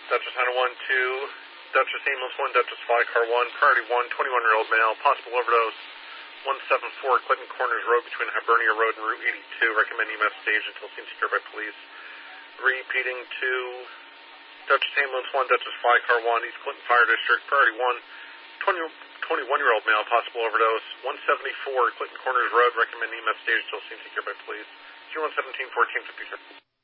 Duchess Hunter 1-2, Duchess Aimless 1, Duchess Fly Car 1, Priority 1, 21-year-old male, possible overdose, 174 Clinton Corners Road between Hibernia Road and Route 82, recommend EMS stage until seen secured by police. Repeating to Duchess Ambulance 1, Duchess Fly Car 1, East Clinton Fire District, Priority 1, 21-year-old male, possible overdose, 174 Clinton Corners Road, recommend EMS stage until seen secured by police. 0117 1456.